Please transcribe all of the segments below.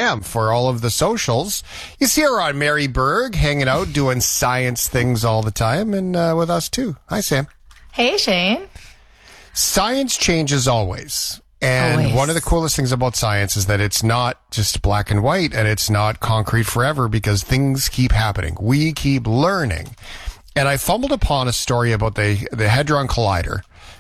Sam for all of the socials. You see her on Mary Berg, hanging out, doing science things all the time, and with us too. Hi, Sam. Hey, Shane. Science changes always. And one of the coolest things about science is that it's not just black and white, and it's not concrete forever, because things keep happening. We keep learning. And I fumbled upon a story about the Hadron Collider,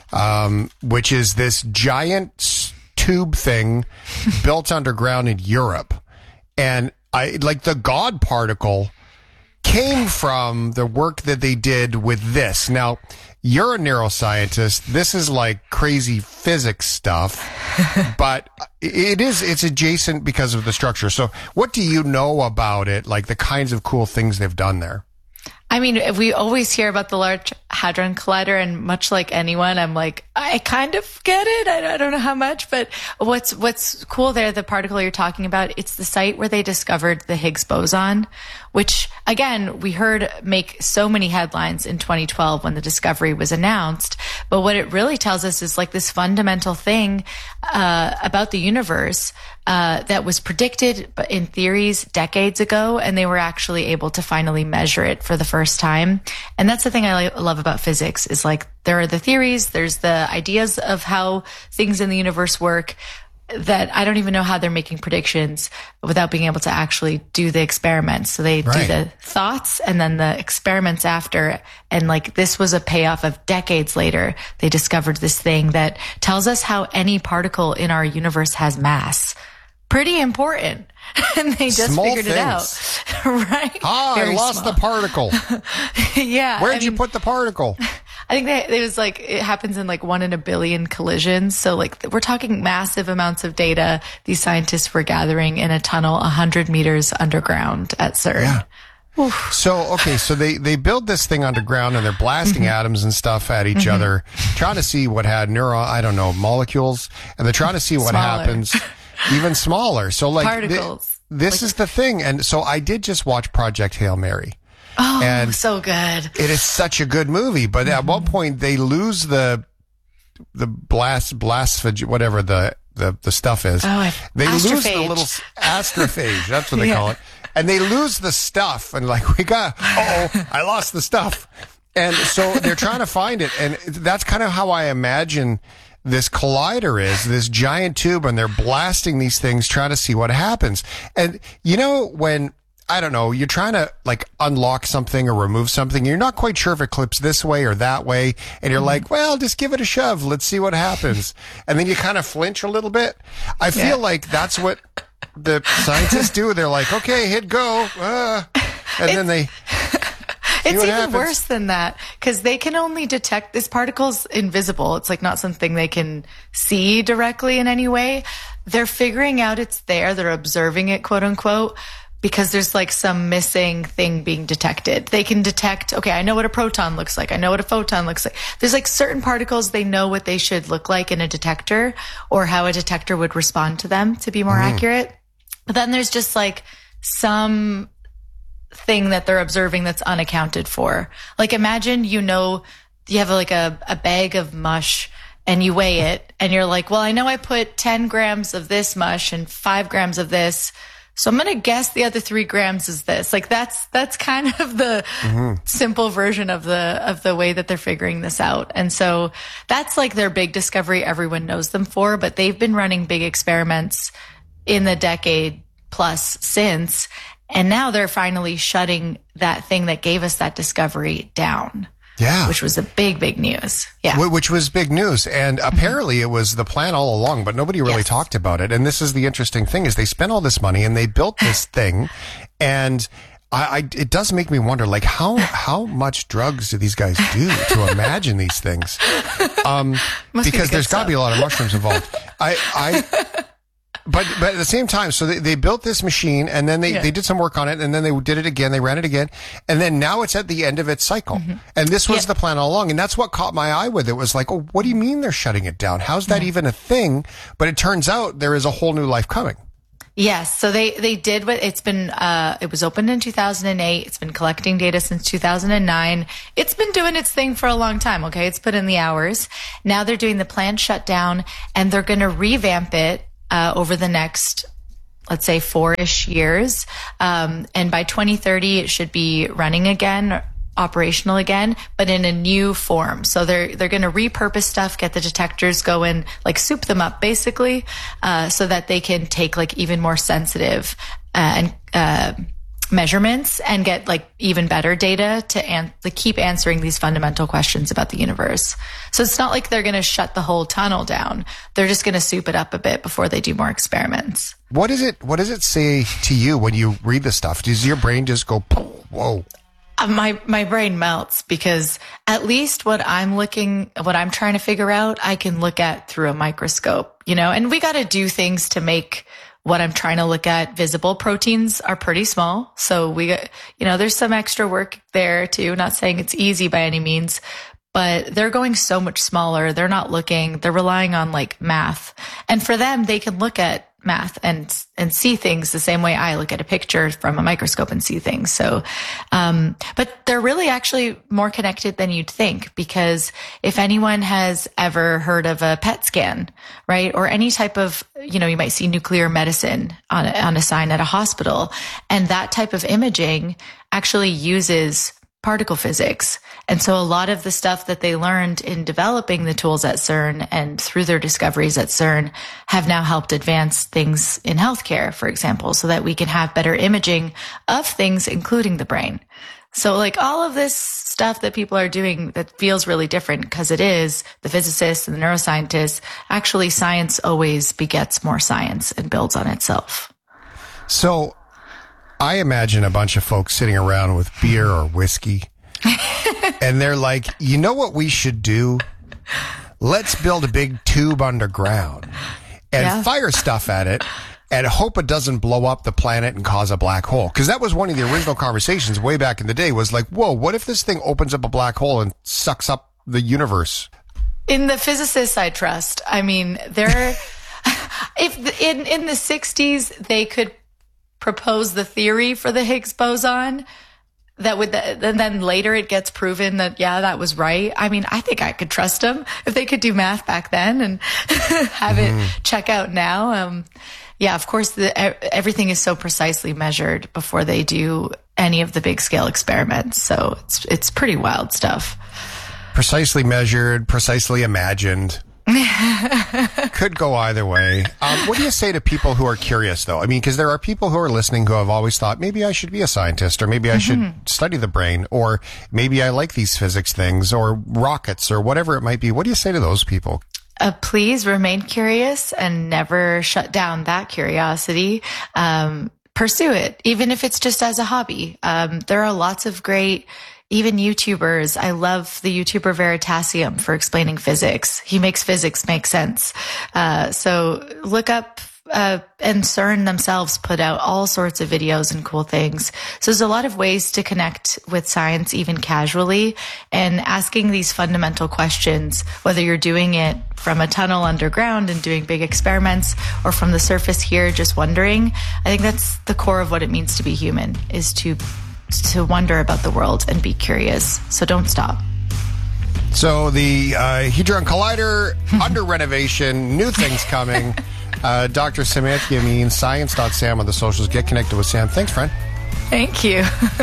which is this giant tube thing built underground in Europe. And the God particle came from the work that they did with this. Now, you're a neuroscientist. This is like crazy physics stuff, but it's adjacent because of the structure. So what do you know about it? Like the kinds of cool things they've done there? I mean, we always hear about the Large Hadron Collider, and much like anyone, I'm like, I kind of get it. I don't know how much, but what's cool there, the particle you're talking about, it's the site where they discovered the Higgs boson, which again, we heard make so many headlines in 2012 when the discovery was announced. But what it really tells us is like this fundamental thing about the universe that was predicted in theories decades ago, and they were actually able to finally measure it for the first time. And that's the thing I love about physics is like there are the theories, there's the ideas of how things in the universe work that I don't even know how they're making predictions without being able to actually do the experiments. So they do the thoughts and then the experiments after. And like this was a payoff of decades later. They discovered this thing that tells us how any particle in our universe has mass. Pretty important. And they just figured it out. Right? I lost the particle. Yeah. Where'd you put the particle? I think it was like, it happens in like 1 in a billion collisions. So like we're talking massive amounts of data these scientists were gathering in a tunnel 100 meters underground at CERN. Yeah. Oof. So they build this thing underground and they're blasting atoms and stuff at each other, trying to see what had molecules, and they're trying to see what happens. Even smaller. So like particles. This is the thing. And so I did just watch Project Hail Mary. Oh, and so good. It is such a good movie. But at one point they lose the whatever the stuff is. They lose the little astrophage. That's what they call it. And they lose the stuff. And like, I lost the stuff. And so they're trying to find it. And that's kind of how I imagine this collider is, this giant tube, and they're blasting these things, trying to see what happens. And you know, when, I don't know, you're trying to like unlock something or remove something, you're not quite sure if it clips this way or that way, and you're like, well, just give it a shove, let's see what happens. And then you kind of flinch a little bit. I feel like that's what the scientists do. They're like, okay, hit go, and then they... It's even worse than that, because they can only detect this particle's invisible. It's like not something they can see directly in any way. They're figuring out it's there. They're observing it, quote unquote, because there's like some missing thing being detected. They can detect, okay, I know what a proton looks like. I know what a photon looks like. There's like certain particles, they know what they should look like in a detector or how a detector would respond to them to be more accurate. But then there's just like some thing that they're observing that's unaccounted for. Like imagine, you have like a bag of mush and you weigh it and you're like, well, I know I put 10 grams of this mush and 5 grams of this, so I'm going to guess the other 3 grams is this. Like that's kind of the simple version of the way that they're figuring this out. And so that's like their big discovery everyone knows them for, but they've been running big experiments in the decade plus since. And now they're finally shutting that thing that gave us that discovery down. Yeah. Which was a big news. Yeah. Which was big news. And apparently it was the plan all along, but nobody really talked about it. And this is the interesting thing is they spent all this money and they built this thing. And it does make me wonder, like, how much drugs do these guys do to imagine these things? Because there's got to be a lot of mushrooms involved. But at the same time, so they built this machine and then they did some work on it and then they did it again. They ran it again. And then now it's at the end of its cycle. And this was the plan all along. And that's what caught my eye with it was like, oh, what do you mean they're shutting it down? How's that even a thing? But it turns out there is a whole new life coming. Yes. So they did what it's been, it was opened in 2008. It's been collecting data since 2009. It's been doing its thing for a long time. Okay. It's put in the hours. Now they're doing the planned shutdown and they're going to revamp it over the next let's say 4-ish years. And by 2030, it should be running again, operational again, but in a new form. So they're going to repurpose stuff, get the detectors going, like soup them up basically, so that they can take like even more sensitive and measurements and get like even better data to keep answering these fundamental questions about the universe. So it's not like they're going to shut the whole tunnel down. They're just going to soup it up a bit before they do more experiments. What does it say to you when you read this stuff? Does your brain just go, whoa? My brain melts, because at least what I'm trying to figure out, I can look at through a microscope, and we got to do things to make what I'm trying to look at visible. Proteins are pretty small. So there's some extra work there too. Not saying it's easy by any means, but they're going so much smaller. They're relying on like math. And for them, they can look at math and see things the same way I look at a picture from a microscope and see things. So, but they're really actually more connected than you'd think, because if anyone has ever heard of a PET scan, right? Or any type of, you might see nuclear medicine on a sign at a hospital, and that type of imaging actually uses particle physics. And so a lot of the stuff that they learned in developing the tools at CERN and through their discoveries at CERN have now helped advance things in healthcare, for example, so that we can have better imaging of things, including the brain. So like all of this stuff that people are doing that feels really different, because it is the physicists and the neuroscientists, actually science always begets more science and builds on itself. So I imagine a bunch of folks sitting around with beer or whiskey, and they're like, you know what we should do? Let's build a big tube underground and fire stuff at it and hope it doesn't blow up the planet and cause a black hole. Because that was one of the original conversations way back in the day, was like, whoa, what if this thing opens up a black hole and sucks up the universe? In the physicists I trust, I mean, if in the 60s they could propose the theory for the Higgs boson, and then later it gets proven that, that was right. I mean, I think I could trust them if they could do math back then and have it check out now. Of course, everything is so precisely measured before they do any of the big scale experiments. So it's pretty wild stuff. Precisely measured, precisely imagined. Could go either way. What do you say to people who are curious, though? I mean, because there are people who are listening who have always thought, maybe I should be a scientist, or maybe I should study the brain, or maybe I like these physics things, or rockets, or whatever it might be. What do you say to those people? Please remain curious and never shut down that curiosity. Pursue it, even if it's just as a hobby. There are lots of great even YouTubers. I love the YouTuber Veritasium for explaining physics. He makes physics make sense. So look up, and CERN themselves put out all sorts of videos and cool things. So there's a lot of ways to connect with science, even casually, and asking these fundamental questions, whether you're doing it from a tunnel underground and doing big experiments, or from the surface here, just wondering. I think that's the core of what it means to be human, is to wonder about the world and be curious. So don't stop. So the Hadron Collider under renovation, new things coming. Dr. Samantha Yamin, science.sam on the socials. Get connected with Sam. Thanks, friend. Thank you.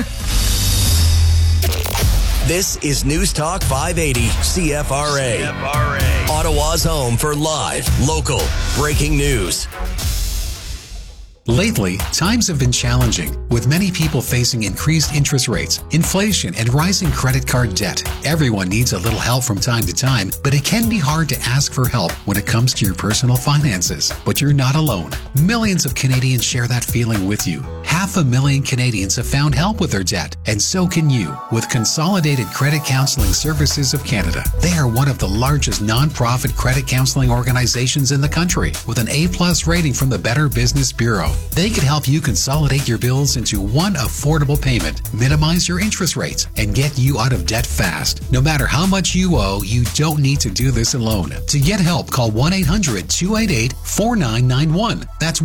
This is News Talk 580 CFRA. Ottawa's home for live, local, breaking news. Lately, times have been challenging, with many people facing increased interest rates, inflation, and rising credit card debt. Everyone needs a little help from time to time, but it can be hard to ask for help when it comes to your personal finances. But you're not alone. Millions of Canadians share that feeling with you. 500,000 Canadians have found help with their debt, and so can you with Consolidated Credit Counseling Services of Canada. They are one of the largest non-profit credit counseling organizations in the country, with an A+ rating from the Better Business Bureau. They can help you consolidate your bills into one affordable payment, minimize your interest rates, and get you out of debt fast. No matter how much you owe, you don't need to do this alone. To get help, call 1-800-288-4991. That's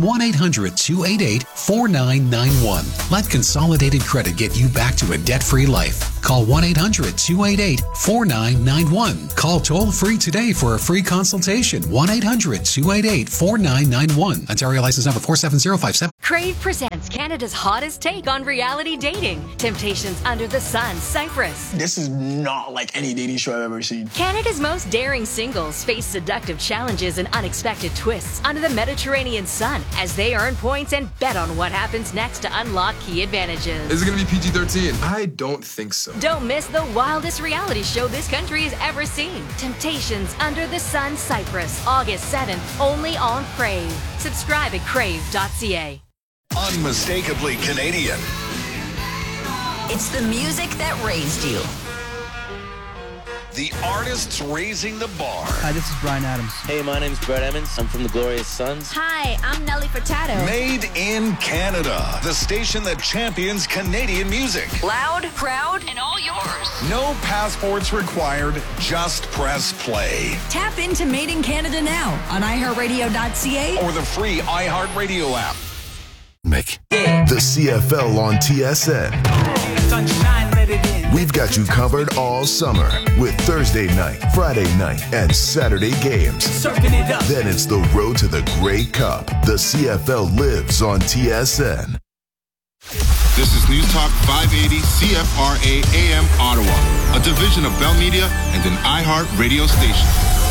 1-800-288-4991. Let Consolidated Credit get you back to a debt-free life. Call 1-800-288-4991. Call toll free today for a free consultation. 1-800-288-4991. Ontario license number 47057. Crave presents Canada's hottest take on reality dating. Temptations Under the Sun, Cyprus. This is not like any dating show I've ever seen. Canada's most daring singles face seductive challenges and unexpected twists under the Mediterranean sun as they earn points and bet on what happens next to unlock key advantages. Is it going to be PG-13? I don't think so. Don't miss the wildest reality show this country has ever seen. Temptations Under the Sun, Cyprus, August 7th, only on Crave. Subscribe at crave.ca. Unmistakably Canadian. It's the music that raised you. The artists raising the bar. Hi, this is Bryan Adams. Hey, my name's Brett Emmons. I'm from the Glorious Sons. Hi, I'm Nelly Furtado. Made in Canada. The station that champions Canadian music. Loud, proud, and all yours. No passports required. Just press play. Tap into Made in Canada now on iHeartRadio.ca or the free iHeartRadio app. The CFL on TSN. We've got you covered all summer with Thursday night, Friday night, and Saturday games. Then it's the road to the Grey Cup. The CFL lives on TSN. This is News Talk 580 CFRA AM Ottawa, a division of Bell Media and an iHeart radio station.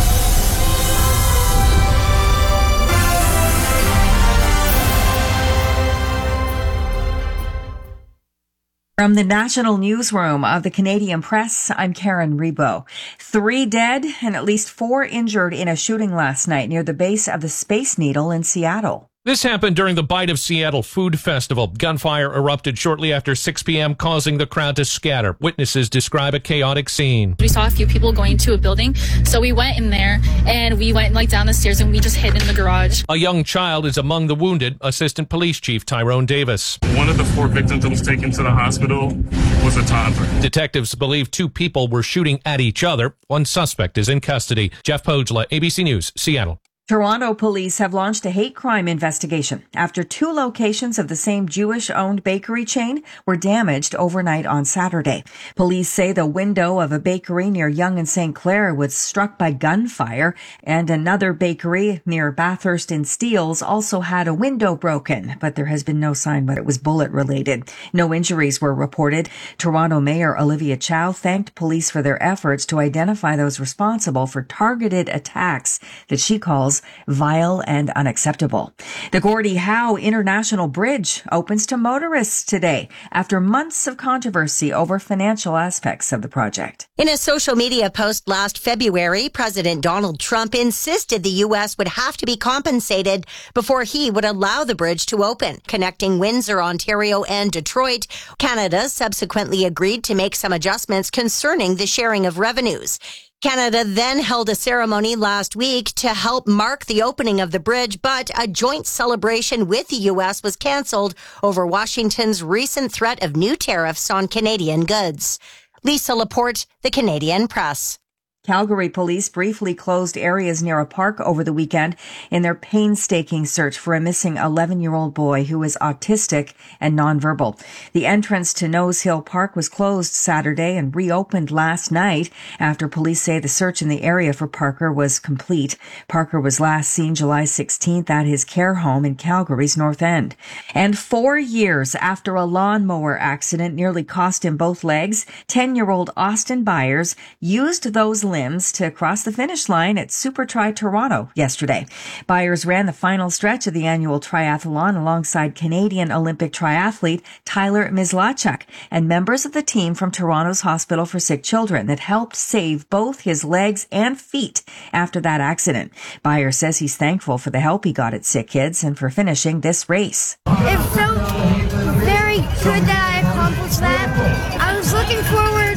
From the National Newsroom of the Canadian Press, I'm Karen Rebo. 3 dead and at least 4 injured in a shooting last night near the base of the Space Needle in Seattle. This happened during the Bite of Seattle Food Festival. Gunfire erupted shortly after 6 p.m., causing the crowd to scatter. Witnesses describe a chaotic scene. We saw a few people going to a building, so we went in there, and we went down the stairs, and we just hid in the garage. A young child is among the wounded, Assistant Police Chief Tyrone Davis. One of the 4 victims that was taken to the hospital was a toddler. Detectives believe 2 people were shooting at each other. 1 suspect is in custody. Jeff Pogela, ABC News, Seattle. Toronto police have launched a hate crime investigation after 2 locations of the same Jewish-owned bakery chain were damaged overnight on Saturday. Police say the window of a bakery near Yonge and St. Clair was struck by gunfire, and another bakery near Bathurst and Steeles also had a window broken, but there has been no sign that it was bullet-related. No injuries were reported. Toronto Mayor Olivia Chow thanked police for their efforts to identify those responsible for targeted attacks that she calls vile and unacceptable. The Gordie Howe International Bridge opens to motorists today after months of controversy over financial aspects of the project. In a social media post last February, President Donald Trump insisted the U.S. would have to be compensated before he would allow the bridge to open, connecting Windsor, Ontario and Detroit. Canada subsequently agreed to make some adjustments concerning the sharing of revenues. Canada then held a ceremony last week to help mark the opening of the bridge, but a joint celebration with the U.S. was canceled over Washington's recent threat of new tariffs on Canadian goods. Lisa Laporte, The Canadian Press. Calgary police briefly closed areas near a park over the weekend in their painstaking search for a missing 11-year-old boy who is autistic and nonverbal. The entrance to Nose Hill Park was closed Saturday and reopened last night after police say the search in the area for Parker was complete. Parker was last seen July 16th at his care home in Calgary's North End. And 4 years after a lawnmower accident nearly cost him both legs, 10-year-old Austin Byers used those limbs to cross the finish line at Super Tri Toronto yesterday. Byers ran the final stretch of the annual triathlon alongside Canadian Olympic triathlete Tyler Mislachuk and members of the team from Toronto's Hospital for Sick Children that helped save both his legs and feet after that accident. Byers says he's thankful for the help he got at Sick Kids and for finishing this race. It felt very good that I accomplished that. I was looking forward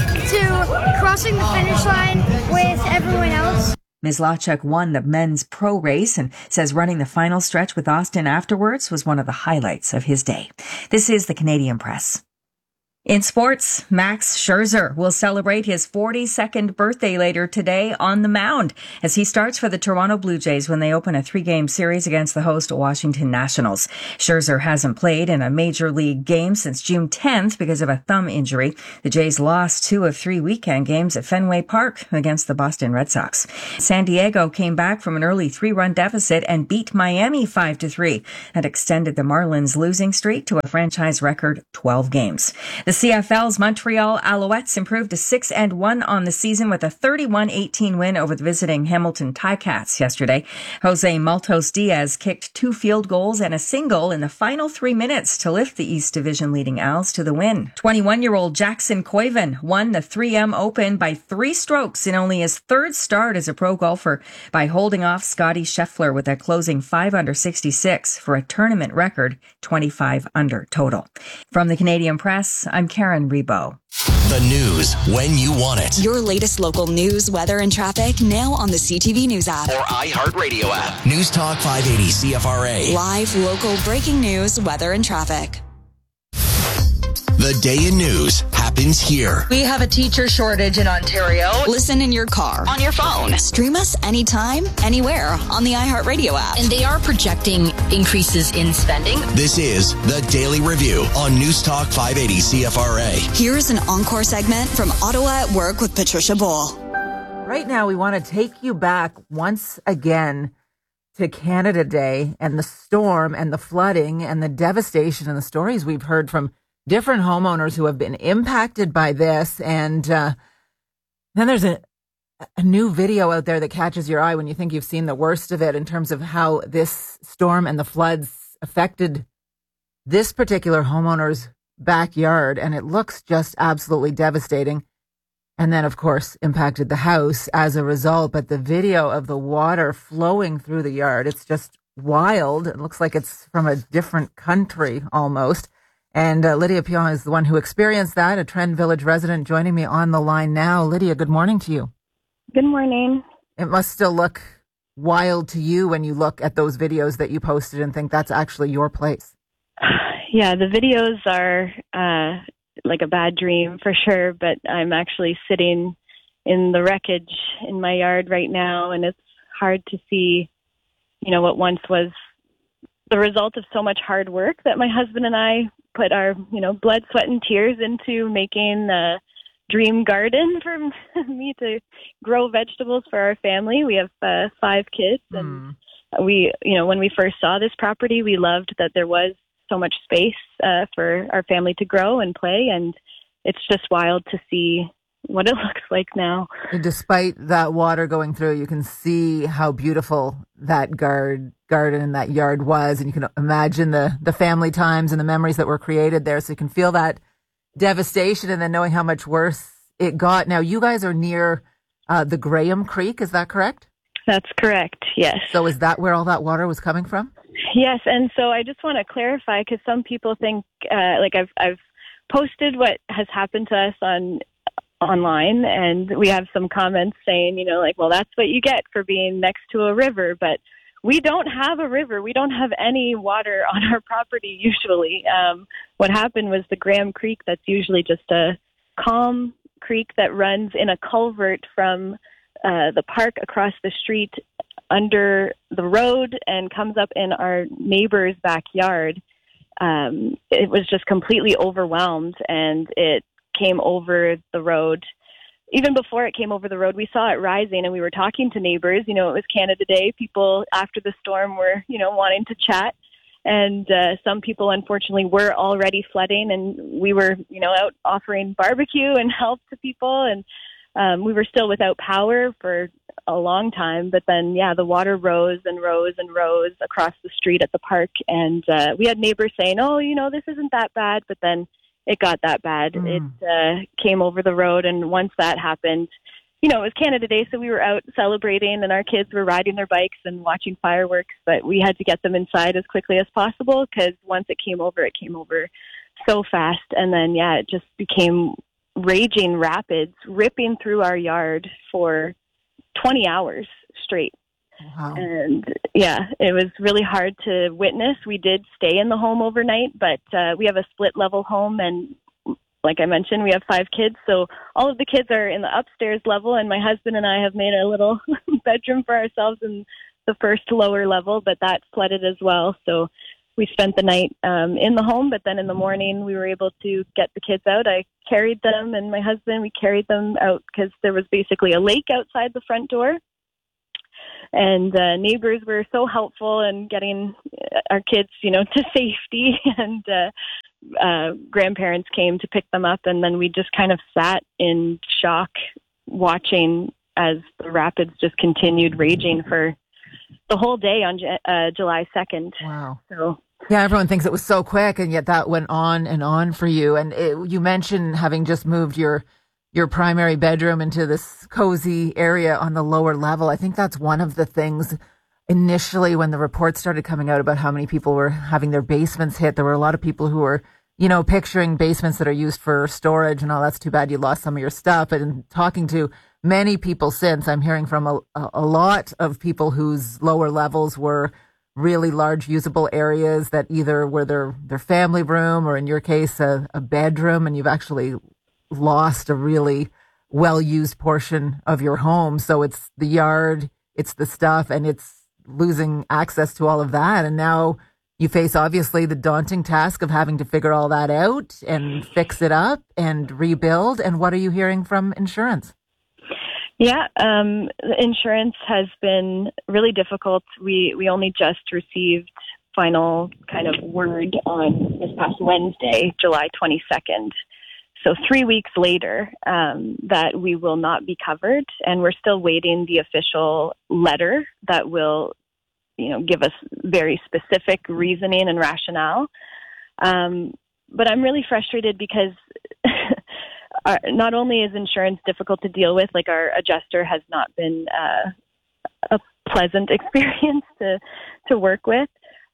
to crossing the finish line with everyone else. Mislachuk won the men's pro race and says running the final stretch with Austin afterwards was one of the highlights of his day. This is the Canadian Press. In sports, Max Scherzer will celebrate his 42nd birthday later today on the mound as he starts for the Toronto Blue Jays when they open a 3-game series against the host Washington Nationals. Scherzer hasn't played in a major league game since June 10th because of a thumb injury. The Jays lost 2 of 3 weekend games at Fenway Park against the Boston Red Sox. San Diego came back from an early 3-run deficit and beat Miami 5-3. That extended the Marlins' losing streak to a franchise record 12 games. The CFL's Montreal Alouettes improved to 6-1 on the season with a 31-18 win over the visiting Hamilton Ticats yesterday. Jose Maltos Diaz kicked 2 field goals and a single in the final 3 minutes to lift the East Division leading Als to the win. 21-year-old Jackson Koiven won the 3M Open by 3 strokes in only his 3rd start as a pro golfer by holding off Scotty Scheffler with a closing 5 under 66 for a tournament record 25 under total. From the Canadian Press, I'm Karen Rebo. The news when you want it. Your latest local news, weather, and traffic now on the CTV News app or iHeartRadio app. News Talk 580 CFRA. Live, local, breaking news, weather, and traffic. The day in news happens here. We have a teacher shortage in Ontario. Listen in your car, on your phone. Stream us anytime, anywhere on the iHeartRadio app. And they are projecting increases in spending. This is the Daily Review on News Talk 580 CFRA. Here's an encore segment from Ottawa at Work with Patricia Bowl. Right now, we want to take you back once again to Canada Day and the storm and the flooding and the devastation and the stories we've heard from different homeowners who have been impacted by this. And then there's a new video out there that catches your eye when you think you've seen the worst of it in terms of how this storm and the floods affected this particular homeowner's backyard. And it looks just absolutely devastating. And then, of course, impacted the house as a result. But the video of the water flowing through the yard, it's just wild. It looks like it's from a different country almost. And Lydia Pion is the one who experienced that, a Trend Village resident joining me on the line now. Lydia, good morning to you. Good morning. It must still look wild to you when you look at those videos that you posted and think that's actually your place. Yeah, the videos are like a bad dream for sure, but I'm actually sitting in the wreckage in my yard right now, and it's hard to see, you know, what once was the result of so much hard work that my husband and I put our, you know, blood, sweat, and tears into making a dream garden for me to grow vegetables for our family. We have 5 kids, and we, you know, when we first saw this property, we loved that there was so much space for our family to grow and play, and it's just wild to see what it looks like now. Despite that water going through, you can see how beautiful that garden and that yard was, and you can imagine the family times and the memories that were created there, so you can feel that devastation and then knowing how much worse it got. Now, you guys are near the Graham Creek, is that correct? That's correct, yes. So is that where all that water was coming from? Yes, and so I just want to clarify, because some people think, like I've posted what has happened to us online, and we have some comments saying, you know, like, well, that's what you get for being next to a river, but we don't have a river. We don't have any water on our property usually. What happened was the Graham Creek, that's usually just a calm creek that runs in a culvert from the park across the street under the road and comes up in our neighbor's backyard. It was just completely overwhelmed, and it came over the road. Even before it came over the road, we saw it rising, and we were talking to neighbors. You know, it was Canada Day. People after the storm were, you know, wanting to chat. And some people, unfortunately, were already flooding, and we were, you know, out offering barbecue and help to people. And we were still without power for a long time. But then, yeah, the water rose and rose and rose across the street at the park. And we had neighbors saying, oh, you know, this isn't that bad. But then it got that bad. It came over the road, and once that happened, you know, it was Canada Day, so we were out celebrating, and our kids were riding their bikes and watching fireworks, but we had to get them inside as quickly as possible, because once it came over so fast, and then, yeah, it just became raging rapids, ripping through our yard for 20 hours straight. Wow. And yeah, it was really hard to witness. We did stay in the home overnight, but we have a split level home, and like I mentioned, we have 5 kids, so all of the kids are in the upstairs level, and my husband and I have made a little bedroom for ourselves in the first lower level, but that flooded as well. So we spent the night in the home, but then in the morning we were able to get the kids out. I carried them, and my husband, we carried them out because there was basically a lake outside the front door. And neighbors were so helpful in getting our kids, to safety, and grandparents came to pick them up, and then we just kind of sat in shock watching as the rapids just continued raging for the whole day on July 2nd. Wow. So yeah, everyone thinks it was so quick, and yet that went on and on for you. And you mentioned having just moved your primary bedroom into this cozy area on the lower level. I think that's one of the things initially when the reports started coming out about how many people were having their basements hit. There were a lot of people who were, picturing basements that are used for storage and all. That's too bad you lost some of your stuff. But in talking to many people since, I'm hearing from a lot of people whose lower levels were really large usable areas that either were their family room or in your case, a bedroom, and you've actually lost a really well-used portion of your home. So it's the yard, it's the stuff, and it's losing access to all of that. And now you face obviously the daunting task of having to figure all that out and fix it up and rebuild. And what are you hearing from insurance? Yeah, insurance has been really difficult. We only just received final kind of word on this past Wednesday, July 22nd. So 3 weeks later, that we will not be covered, and we're still waiting the official letter that will, give us very specific reasoning and rationale. But I'm really frustrated because not only is insurance difficult to deal with, like our adjuster has not been a pleasant experience to work with.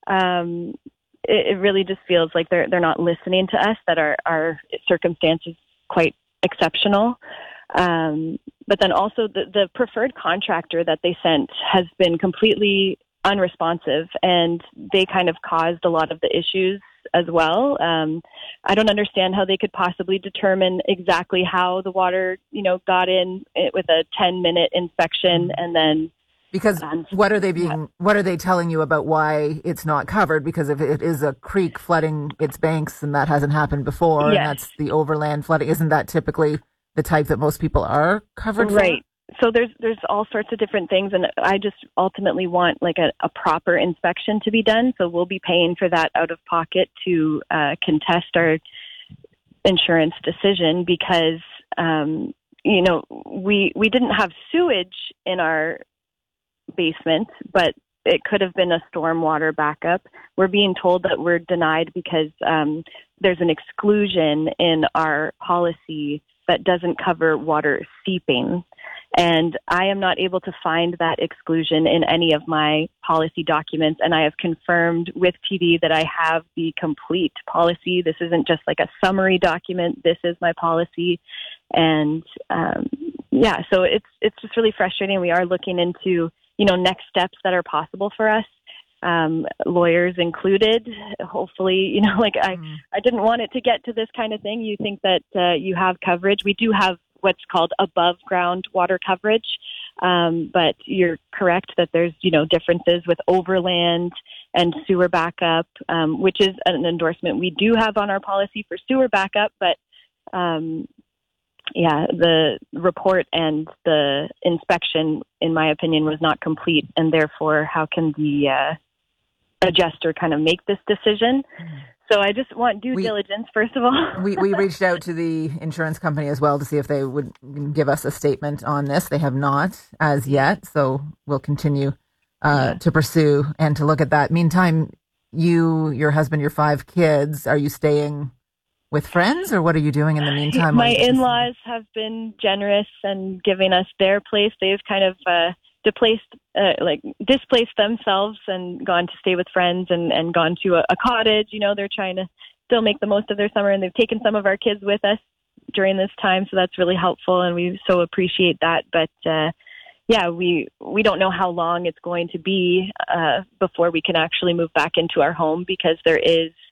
It really just feels like they're not listening to us, that our circumstances quite exceptional. But then also the preferred contractor that they sent has been completely unresponsive, and they kind of caused a lot of the issues as well. I don't understand how they could possibly determine exactly how the water, got in with a 10-minute inspection and then. Because what are they telling you about why it's not covered? Because if it is a creek flooding its banks, and that hasn't happened before, yes. And that's the overland flooding, isn't that typically the type that most people are covered for? Right. So there's all sorts of different things, and I just ultimately want like a proper inspection to be done. So we'll be paying for that out of pocket to contest our insurance decision because, we didn't have sewage in our basement, but it could have been a stormwater backup. We're being told that we're denied because there's an exclusion in our policy that doesn't cover water seeping. And I am not able to find that exclusion in any of my policy documents. And I have confirmed with TD that I have the complete policy. This isn't just like a summary document. This is my policy. And so it's just really frustrating. We are looking into next steps that are possible for us, lawyers included. Hopefully, I didn't want it to get to this kind of thing. You think that you have coverage. We do have what's called above ground water coverage. But you're correct that there's, differences with overland and sewer backup, which is an endorsement we do have on our policy for sewer backup. But the report and the inspection, in my opinion, was not complete. And therefore, how can the adjuster kind of make this decision? So I just want due diligence, first of all. we reached out to the insurance company as well to see if they would give us a statement on this. They have not as yet. So we'll continue to pursue and to look at that. Meantime, you, your husband, your 5 kids, are you staying with friends, or what are you doing in the meantime? My in-laws have been generous and giving us their place. They've kind of displaced themselves and gone to stay with friends and gone to a cottage. They're trying to still make the most of their summer, and they've taken some of our kids with us during this time. So that's really helpful, and we so appreciate that. But we don't know how long it's going to be before we can actually move back into our home, because there is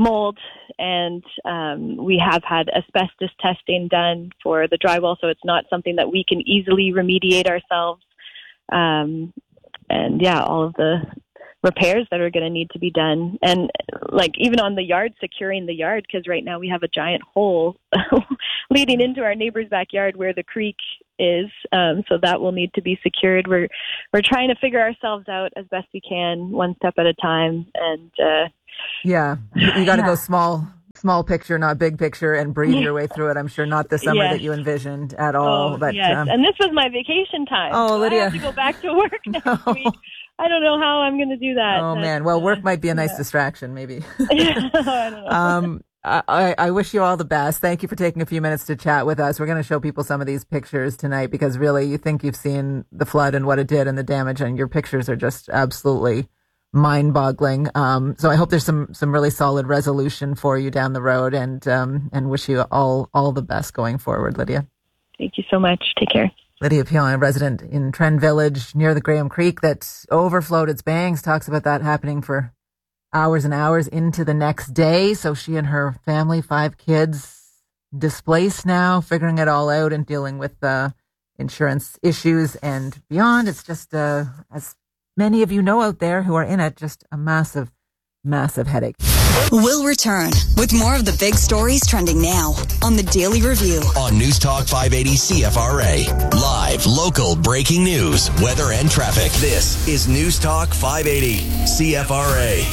mold, and we have had asbestos testing done for the drywall, so it's not something that we can easily remediate ourselves. And yeah, all of the repairs that are going to need to be done, and like even on the yard, securing the yard, because right now we have a giant hole leading into our neighbor's backyard where the creek is, so that will need to be secured. We're trying to figure ourselves out as best we can, one step at a time, and you got to go small picture, not big picture, and breathe your way through it. I'm sure not the summer that you envisioned at all. But yes, and this was my vacation time. Oh, Lydia, I have to go back to work next week. I don't know how I'm going to do that. Oh, man. Well, work might be a nice distraction, maybe. I don't know. I wish you all the best. Thank you for taking a few minutes to chat with us. We're going to show people some of these pictures tonight because really you think you've seen the flood and what it did and the damage, and your pictures are just absolutely mind-boggling. So I hope there's some really solid resolution for you down the road, and wish you all the best going forward, Lydia. Thank you so much. Take care. Lydia Pion, a resident in Trent Village near the Graham Creek that overflowed its banks, talks about that happening for hours and hours into the next day. So she and her family, 5 kids, displaced now, figuring it all out and dealing with insurance issues and beyond. It's just, as many of you know out there who are in it, just a massive, massive headache. We'll return with more of the big stories trending now on the Daily Review. On News Talk 580 CFRA. Live, local, breaking news, weather, and traffic. This is News Talk 580 CFRA.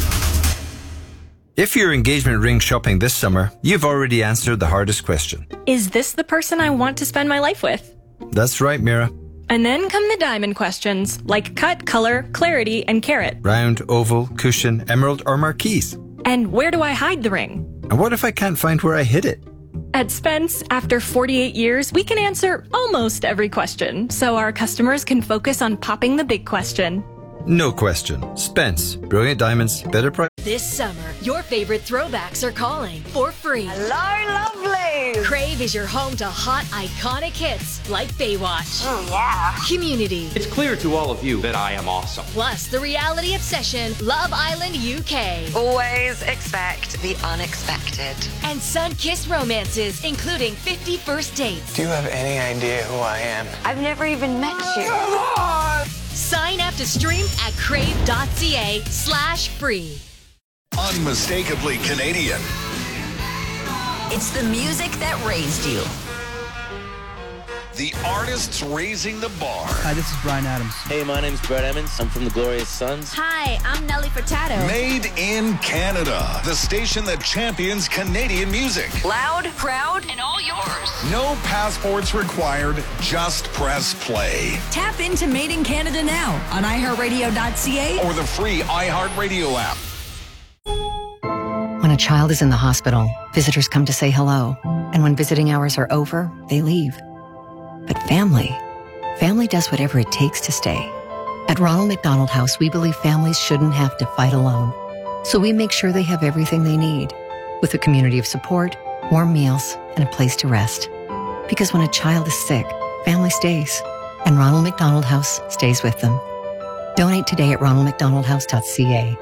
If you're engagement ring shopping this summer, you've already answered the hardest question. Is this the person I want to spend my life with? That's right, Mira. And then come the diamond questions, like cut, color, clarity, and carat. Round, oval, cushion, emerald, or marquise. And where do I hide the ring? And what if I can't find where I hid it? At Spence, after 48 years, we can answer almost every question, so our customers can focus on popping the big question. No question. Spence. Brilliant diamonds. Better price. This summer, your favorite throwbacks are calling for free. Hello, lovely. Crave is your home to hot, iconic hits like Baywatch. Oh, yeah. Community. It's clear to all of you that I am awesome. Plus, the reality obsession, Love Island UK. Always expect the unexpected. And sun-kissed romances, including 50 First Dates. Do you have any idea who I am? I've never even met you. Come on! Sign up to stream at crave.ca/free. Unmistakably Canadian. It's the music that raised you. The artists raising the bar. Hi, this is Bryan Adams. Hey, my name's Brett Emmons. I'm from the Glorious Sons. Hi, I'm Nelly Furtado. Made in Canada. The station that champions Canadian music. Loud, proud, and all yours. No passports required. Just press play. Tap into Made in Canada now on iHeartRadio.ca or the free iHeartRadio app. When a child is in the hospital, visitors come to say hello. And when visiting hours are over, they leave. But family does whatever it takes to stay. At Ronald McDonald House, we believe families shouldn't have to fight alone. So we make sure they have everything they need, with a community of support, warm meals, and a place to rest. Because when a child is sick, family stays, and Ronald McDonald House stays with them. Donate today at ronaldmcdonaldhouse.ca.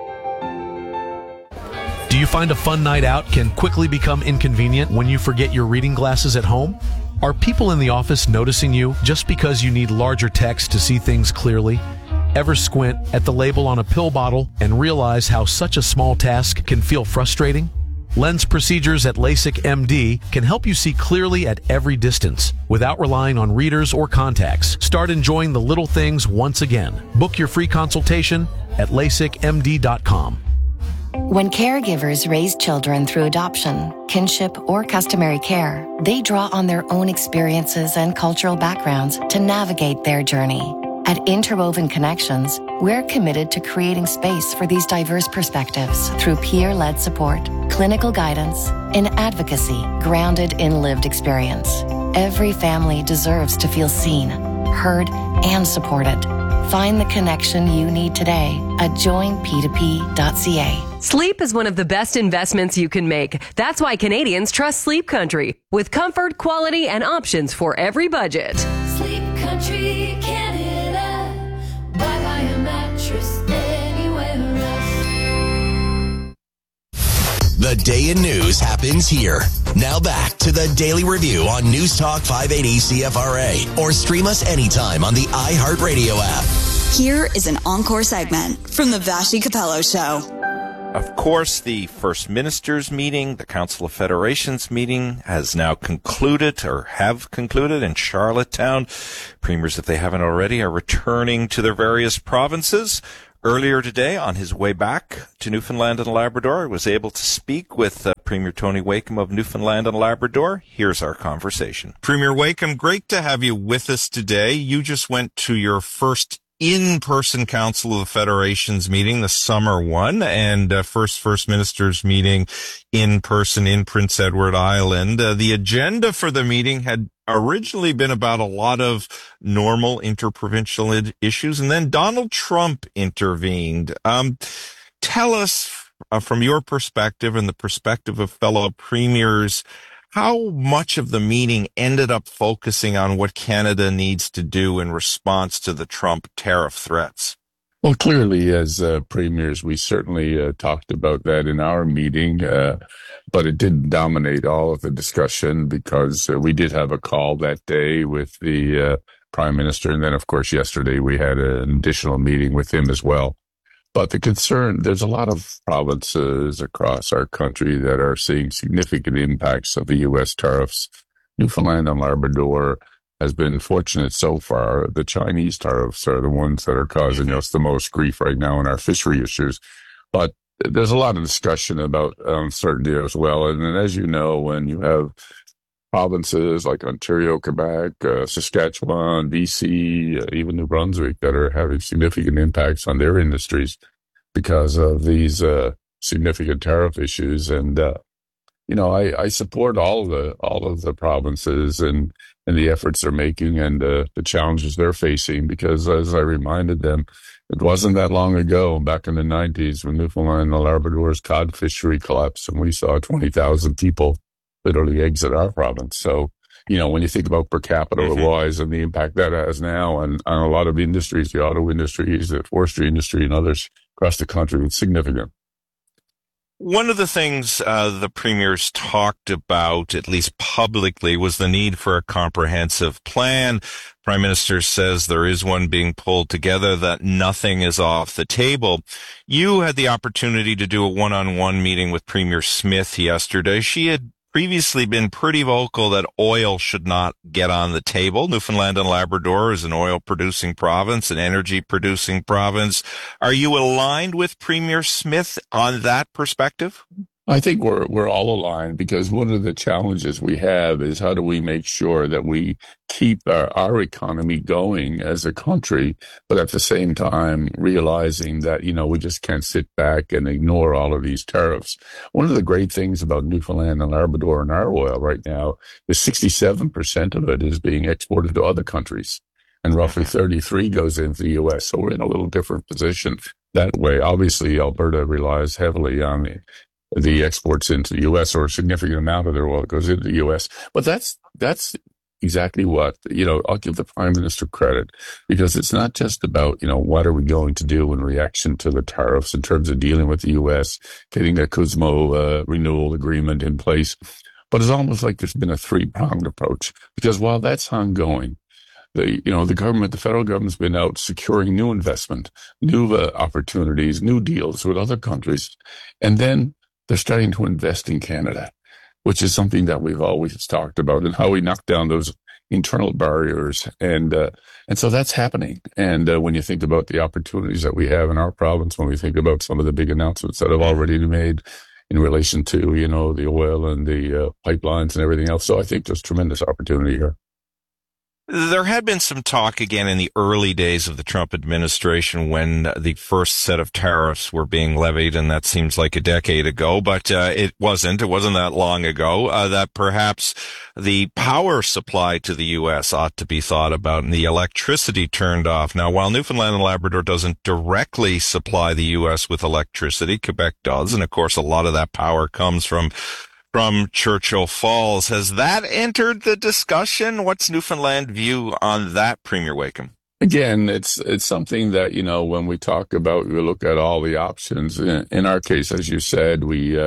Do you find a fun night out can quickly become inconvenient when you forget your reading glasses at home? Are people in the office noticing you just because you need larger text to see things clearly? Ever squint at the label on a pill bottle and realize how such a small task can feel frustrating? Lens procedures at LASIK MD can help you see clearly at every distance without relying on readers or contacts. Start enjoying the little things once again. Book your free consultation at LASIKMD.com. When caregivers raise children through adoption, kinship, or customary care, they draw on their own experiences and cultural backgrounds to navigate their journey. At Interwoven Connections, we're committed to creating space for these diverse perspectives through peer-led support, clinical guidance, and advocacy grounded in lived experience. Every family deserves to feel seen, heard, and supported. Find the connection you need today at joinp2p.ca. Sleep is one of the best investments you can make. That's why Canadians trust Sleep Country, with comfort, quality, and options for every budget. Sleep Country, Canada. Buy a mattress anywhere else. The day in news happens here. Now back to the Daily Review on News Talk 580 CFRA, or stream us anytime on the iHeartRadio app. Here is an encore segment from the Vassy Capello Show. Of course, the First Ministers meeting, the Council of Federations meeting has now concluded or have concluded in Charlottetown. Premiers, if they haven't already, are returning to their various provinces. Earlier today, on his way back to Newfoundland and Labrador, I was able to speak with Premier Tony Wakeham of Newfoundland and Labrador. Here's our conversation. Premier Wakeham, great to have you with us today. You just went to your first in-person Council of the Federations meeting, the summer one, and first Ministers meeting in person in Prince Edward Island. The agenda for the meeting had originally been about a lot of normal interprovincial issues, and then Donald Trump intervened. Tell us, from your perspective and the perspective of fellow premiers, how much of the meeting ended up focusing on what Canada needs to do in response to the Trump tariff threats? Well, clearly, as premiers, we certainly talked about that in our meeting, but it didn't dominate all of the discussion because we did have a call that day with the Prime Minister. And then, of course, yesterday we had an additional meeting with him as well. But the concern, there's a lot of provinces across our country that are seeing significant impacts of the U.S. tariffs. Newfoundland and Labrador has been fortunate so far. The Chinese tariffs are the ones that are causing us the most grief right now in our fishery issues. But there's a lot of discussion about uncertainty as well. And then, as you know, when you have provinces like Ontario, Quebec, Saskatchewan, BC, even New Brunswick that are having significant impacts on their industries because of these significant tariff issues. And I support all of the provinces and the efforts they're making and the challenges they're facing, because as I reminded them, it wasn't that long ago, back in the 90s, when Newfoundland and Labrador's cod fishery collapsed and we saw 20,000 people literally exit our province. So, when you think about per capita wise and the impact that has now on a lot of industries, the auto industries, the forestry industry and others across the country, it's significant. One of the things the premiers talked about, at least publicly, was the need for a comprehensive plan. Prime Minister says there is one being pulled together, that nothing is off the table. You had the opportunity to do a one-on-one meeting with Premier Smith yesterday. She had previously been pretty vocal that oil should not get on the table. Newfoundland and Labrador is an oil-producing province, an energy-producing province. Are you aligned with Premier Smith on that perspective? I think we're all aligned, because one of the challenges we have is how do we make sure that we keep our economy going as a country, but at the same time realizing that, we just can't sit back and ignore all of these tariffs. One of the great things about Newfoundland and Labrador and our oil right now is 67% of it is being exported to other countries, and roughly 33 goes into the U.S. So we're in a little different position that way. Obviously, Alberta relies heavily on the exports into the U.S., or a significant amount of their oil goes into the U.S. But that's exactly what, I'll give the Prime Minister credit, because it's not just about, what are we going to do in reaction to the tariffs in terms of dealing with the U.S., getting a CUSMO renewal agreement in place, but it's almost like there's been a three-pronged approach, because while that's ongoing, the federal government's been out securing new investment, new opportunities, new deals with other countries, and then they're starting to invest in Canada, which is something that we've always talked about, and how we knock down those internal barriers. And so that's happening. And when you think about the opportunities that we have in our province, when we think about some of the big announcements that have already been made in relation to, the oil and the pipelines and everything else. So I think there's tremendous opportunity here. There had been some talk again in the early days of the Trump administration when the first set of tariffs were being levied, and that seems like a decade ago, but it wasn't that long ago, that perhaps the power supply to the U.S. ought to be thought about and the electricity turned off. Now, while Newfoundland and Labrador doesn't directly supply the U.S. with electricity, Quebec does, and of course a lot of that power comes from Churchill Falls. Has that entered the discussion? What's Newfoundland view on that, Premier Wakeham? Again, it's something that, when we talk about, we look at all the options. In our case, as you said, we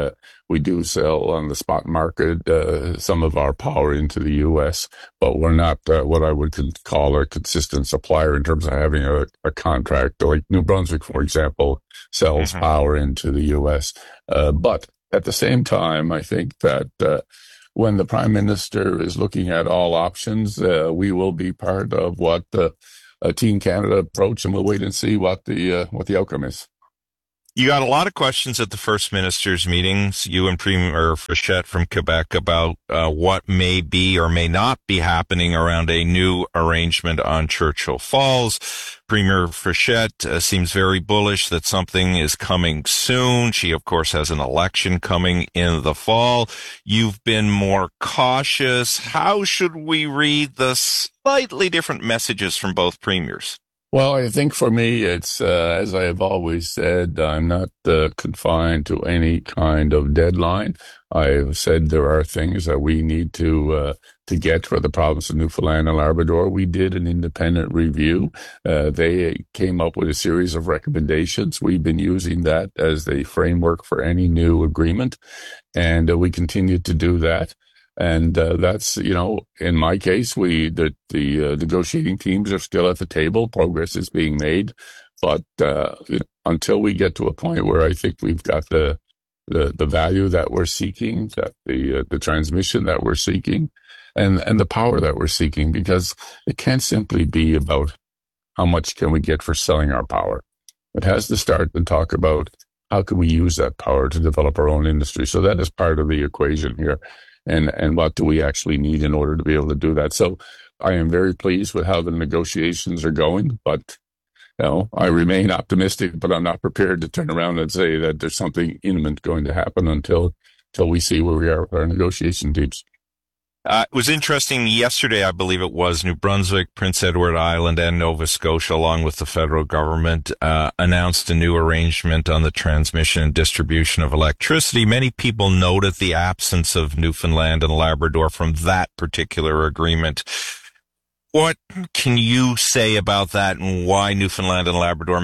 We do sell on the spot market some of our power into the U.S., but we're not what I would call a consistent supplier in terms of having a contract. Like New Brunswick, for example, sells power into the U.S. But at the same time, I think that when the Prime Minister is looking at all options, we will be part of what Team Canada approach, and we'll wait and see what the outcome is. You got a lot of questions at the First Minister's meetings, you and Premier Fischette from Quebec, about what may be or may not be happening around a new arrangement on Churchill Falls. Premier Fischette seems very bullish that something is coming soon. She, of course, has an election coming in the fall. You've been more cautious. How should we read the slightly different messages from both premiers? Well, I think for me, it's, as I have always said, I'm not confined to any kind of deadline. I've said there are things that we need to get for the province of Newfoundland and Labrador. We did an independent review. They came up with a series of recommendations. We've been using that as the framework for any new agreement, and we continue to do that. And that's, in my case, the negotiating teams are still at the table. Progress is being made. But until we get to a point where I think we've got the value that we're seeking, that the transmission that we're seeking, and the power that we're seeking, because it can't simply be about how much can we get for selling our power. It has to start and talk about how can we use that power to develop our own industry. So that is part of the equation here. And what do we actually need in order to be able to do that? So I am very pleased with how the negotiations are going, but I remain optimistic, but I'm not prepared to turn around and say that there's something imminent going to happen until we see where we are with our negotiation teams. It was interesting yesterday, I believe it was, New Brunswick, Prince Edward Island, and Nova Scotia, along with the federal government, announced a new arrangement on the transmission and distribution of electricity. Many people noted the absence of Newfoundland and Labrador from that particular agreement. What can you say about that, and why Newfoundland and Labrador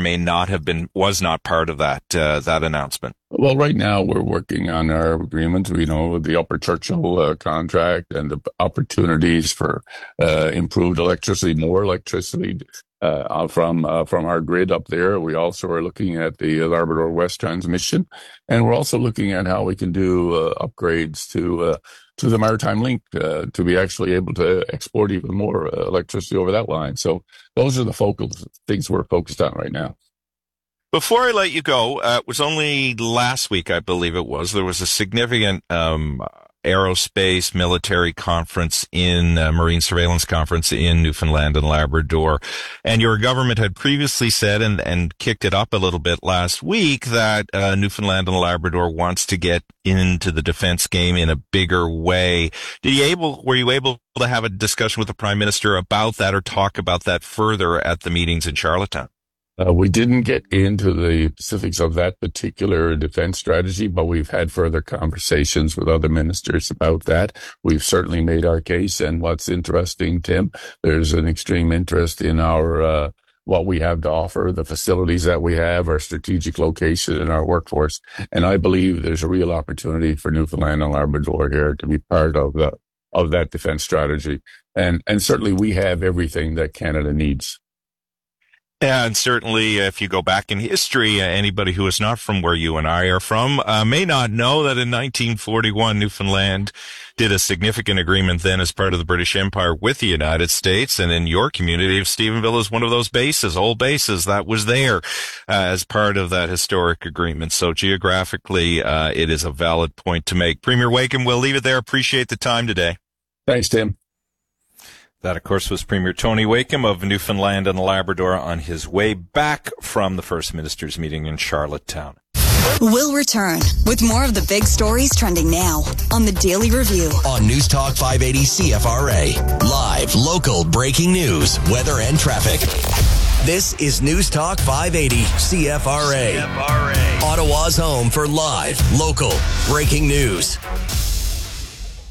was not part of that announcement? Well, right now we're working on our agreement. We know the Upper Churchill contract and the opportunities for improved electricity, more electricity from our grid up there. We also are looking at the Labrador West transmission, and we're also looking at how we can do upgrades to the Maritime Link to be actually able to export even more electricity over that line. So those are the focal things we're focused on right now. Before I let you go, it was only last week, I believe it was, there was a significant aerospace military conference marine surveillance conference in Newfoundland and Labrador. And your government had previously said and kicked it up a little bit last week that Newfoundland and Labrador wants to get into the defense game in a bigger way. Were you able to have a discussion with the Prime Minister about that, or talk about that further at the meetings in Charlottetown? We didn't get into the specifics of that particular defense strategy, but we've had further conversations with other ministers about that. We've certainly made our case. And what's interesting, Tim, there's an extreme interest in our what we have to offer, the facilities that we have, our strategic location, and our workforce. And I believe there's a real opportunity for Newfoundland and Labrador here to be part of that defense strategy. And certainly we have everything that Canada needs. And certainly, if you go back in history, anybody who is not from where you and I are from may not know that in 1941, Newfoundland did a significant agreement then as part of the British Empire with the United States. And in your community of Stephenville is one of those bases, old bases, that was there as part of that historic agreement. So geographically, it is a valid point to make. Premier Wakeham, we'll leave it there. Appreciate the time today. Thanks, Tim. That, of course, was Premier Tony Wakeham of Newfoundland and Labrador on his way back from the First Minister's meeting in Charlottetown. We'll return with more of the big stories trending now on the Daily Review. On News Talk 580 CFRA. Live, local, breaking news, weather, and traffic. This is News Talk 580 CFRA. Ottawa's home for live, local, breaking news.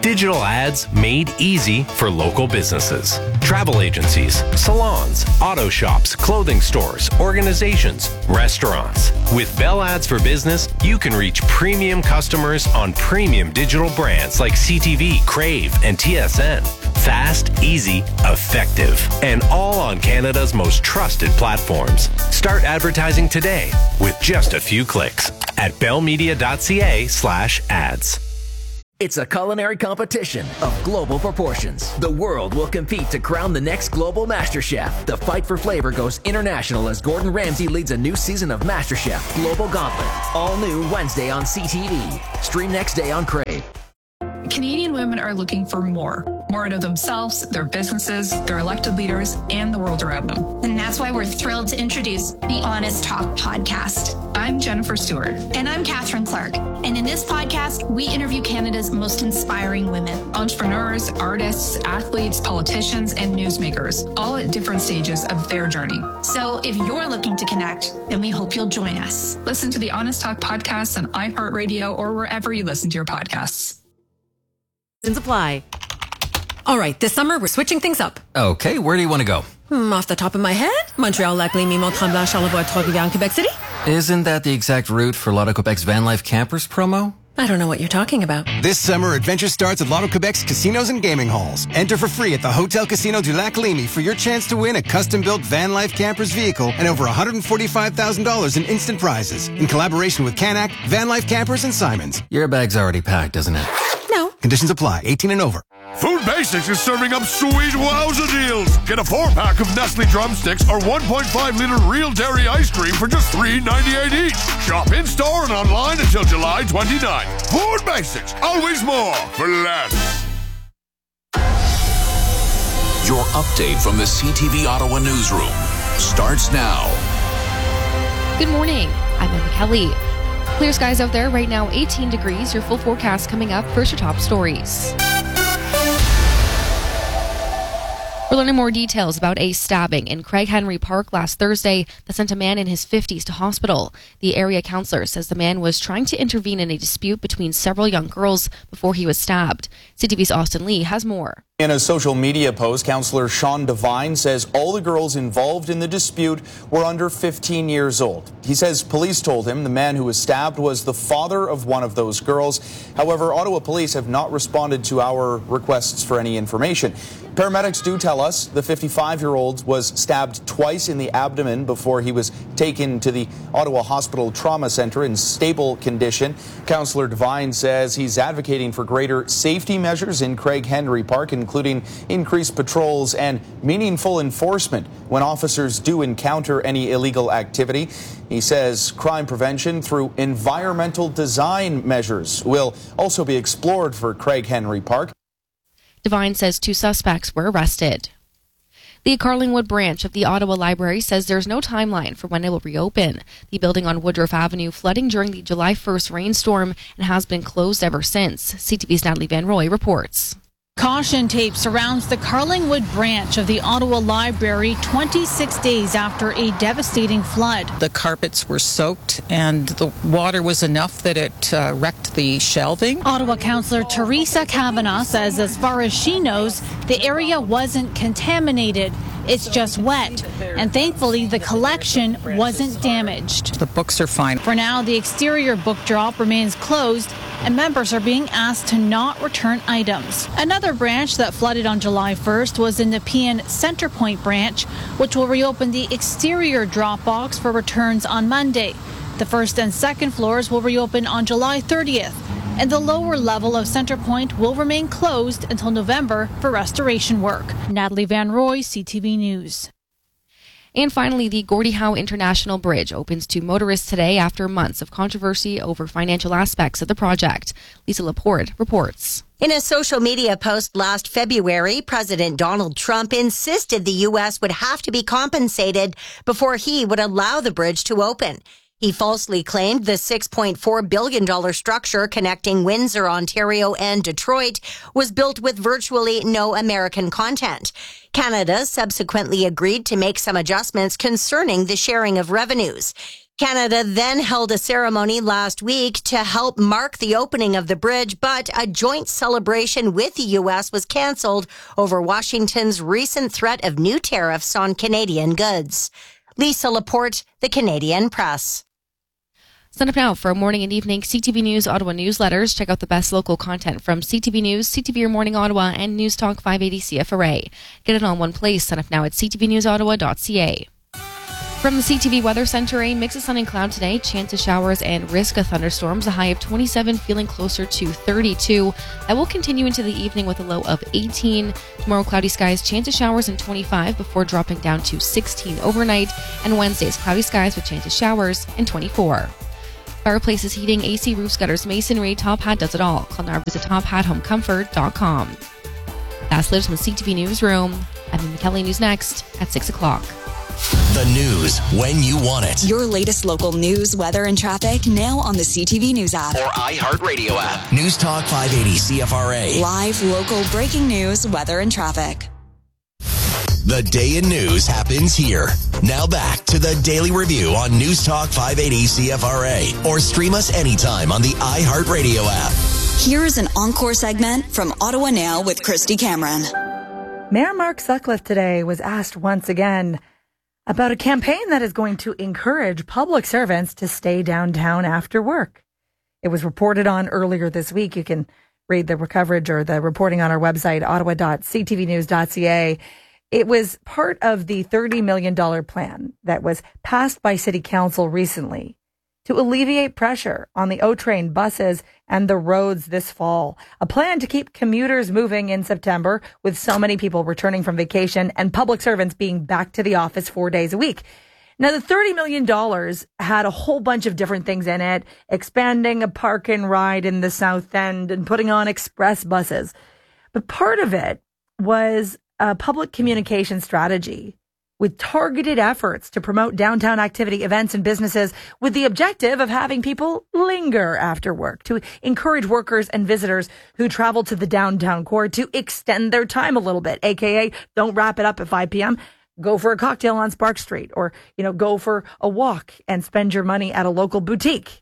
Digital ads made easy for local businesses. Travel agencies, salons, auto shops, clothing stores, organizations, restaurants. With Bell Ads for Business, you can reach premium customers on premium digital brands like CTV, Crave, and TSN. Fast, easy, effective, and all on Canada's most trusted platforms. Start advertising today with just a few clicks at bellmedia.ca/ads. It's a culinary competition of global proportions. The world will compete to crown the next global MasterChef. The fight for flavor goes international as Gordon Ramsay leads a new season of MasterChef Global Gauntlet. All new Wednesday on CTV. Stream next day on Crave. Canadian women are looking for more out of themselves, their businesses, their elected leaders, and the world around them. And that's why we're thrilled to introduce the Honest Talk podcast. I'm Jennifer Stewart. And I'm Catherine Clark. And in this podcast, we interview Canada's most inspiring women. Entrepreneurs, artists, athletes, politicians, and newsmakers, all at different stages of their journey. So if you're looking to connect, then we hope you'll join us. Listen to the Honest Talk podcast on iHeartRadio or wherever you listen to your podcasts. Apply. All right, this summer we're switching things up. Okay, where do you want to go? Off the top of my head, Montreal, Lac-Lémy, Mont-Tremblant, Charlevoix, Trois-Rivières, Quebec City. Isn't that the exact route for Lotto Quebec's Van Life Campers promo? I don't know what you're talking about. This summer, adventure starts at Lotto Quebec's casinos and gaming halls. Enter for free at the Hotel Casino du Lac-Lémy for your chance to win a custom-built Van Life Campers vehicle and over $145,000 in instant prizes. In collaboration with Canac, Van Life Campers, and Simons. Your bag's already packed, isn't it? No. Conditions apply. 18 and over. Food Basics is serving up sweet wowza deals. Get a 4-pack of Nestle drumsticks or 1.5-liter real dairy ice cream for just $3.98 each. Shop in-store and online until July 29th. Food Basics, always more for less. Your update from the CTV Ottawa newsroom starts now. Good morning. I'm Emma Kelly. Clear skies out there right now, 18 degrees. Your full forecast coming up. First, your top stories. We're learning more details about a stabbing in Craig Henry Park last Thursday that sent a man in his 50s to hospital. The area councillor says the man was trying to intervene in a dispute between several young girls before he was stabbed. CTV's Austin Lee has more. In a social media post, Councillor Sean Devine says all the girls involved in the dispute were under 15 years old. He says police told him the man who was stabbed was the father of one of those girls. However, Ottawa police have not responded to our requests for any information. Paramedics do tell us the 55-year-old was stabbed twice in the abdomen before he was taken to the Ottawa Hospital Trauma Centre in stable condition. Councillor Devine says he's advocating for greater safety measures in Craig Henry Park, including increased patrols and meaningful enforcement when officers do encounter any illegal activity. He says crime prevention through environmental design measures will also be explored for Craig Henry Park. Devine says 2 suspects were arrested. The Carlingwood branch of the Ottawa Library says there's no timeline for when it will reopen. The building on Woodruff Avenue flooding during the July 1st rainstorm and has been closed ever since. CTV's Natalie Van Roy reports. Caution tape surrounds the Carlingwood branch of the Ottawa Library 26 days after a devastating flood. The carpets were soaked and the water was enough that it wrecked the shelving. Ottawa Councillor Teresa Kavanagh says as far as she knows, the area wasn't contaminated. It's just wet. And thankfully, the collection wasn't damaged. The books are fine. For now, the exterior book drop remains closed and members are being asked to not return items. Another branch that flooded on July 1st was the Nepean Centrepoint branch, which will reopen the exterior drop box for returns on Monday. The first and second floors will reopen on July 30th. And the lower level of Centrepoint will remain closed until November for restoration work. Natalie Van Roy, CTV News. And finally, the Gordie Howe International Bridge opens to motorists today after months of controversy over financial aspects of the project. Lisa Laporte reports. In a social media post last February, President Donald Trump insisted the U.S. would have to be compensated before he would allow the bridge to open. He falsely claimed the $6.4 billion structure connecting Windsor, Ontario, and Detroit was built with virtually no American content. Canada subsequently agreed to make some adjustments concerning the sharing of revenues. Canada then held a ceremony last week to help mark the opening of the bridge, but a joint celebration with the U.S. was canceled over Washington's recent threat of new tariffs on Canadian goods. Lisa Laporte, The Canadian Press. Sign up now for morning and evening CTV News Ottawa newsletters. Check out the best local content from CTV News, CTV Your Morning Ottawa, and News Talk 580 CFRA. Get it all in one place. Sign up now at ctvnewsottawa.ca. From the CTV Weather Center, a mix of sun and cloud today, chance of showers and risk of thunderstorms, a high of 27, feeling closer to 32. That will continue into the evening with a low of 18. Tomorrow, cloudy skies, chance of showers and 25 before dropping down to 16 overnight. And Wednesday's cloudy skies with chance of showers and 24. Fireplaces, heating, AC, roofs, gutters, masonry, Top Hat does it all. Call now or visit tophathomecomfort.com. That's latest from the CTV Newsroom. Evan McKelly, news next at 6 o'clock. The news when you want it. Your latest local news, weather, and traffic now on the CTV News app. Or iHeartRadio app. News Talk 580 CFRA. Live, local, breaking news, weather, and traffic. The day in news happens here. Now back to the Daily Review on News Talk 580 CFRA. Or stream us anytime on the iHeartRadio app. Here's an encore segment from Ottawa Now with Christy Cameron. Mayor Mark Sutcliffe today was asked once again about a campaign that is going to encourage public servants to stay downtown after work. It was reported on earlier this week. You can read the coverage or the reporting on our website, ottawa.ctvnews.ca. It was part of the $30 million plan that was passed by City Council recently to alleviate pressure on the O-Train buses and the roads this fall. A plan to keep commuters moving in September with so many people returning from vacation and public servants being back to the office 4 days a week. Now, the $30 million had a whole bunch of different things in it, expanding a park and ride in the South End and putting on express buses. But part of it was a public communication strategy with targeted efforts to promote downtown activity, events, and businesses with the objective of having people linger after work, to encourage workers and visitors who travel to the downtown core to extend their time a little bit, aka don't wrap it up at 5 p.m., go for a cocktail on Spark Street, or, go for a walk and spend your money at a local boutique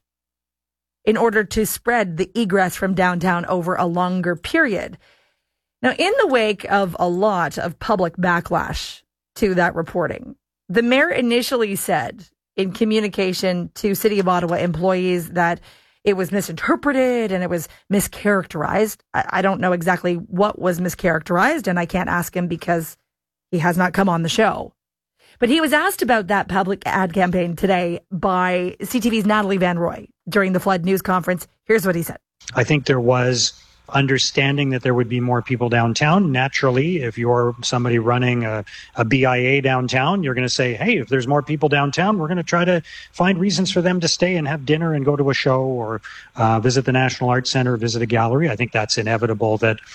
in order to spread the egress from downtown over a longer period. Now, in the wake of a lot of public backlash to that reporting, the mayor initially said in communication to City of Ottawa employees that it was misinterpreted and it was mischaracterized. I don't know exactly what was mischaracterized, and I can't ask him because he has not come on the show. But he was asked about that public ad campaign today by CTV's Natalie Van Roy during the Flood News Conference. Here's what he said. I think there was understanding that there would be more people downtown. Naturally, if you're somebody running a BIA downtown, you're going to say, hey, if there's more people downtown, we're going to try to find reasons for them to stay and have dinner and go to a show or visit the National Arts Center, visit a gallery. I think that's inevitable.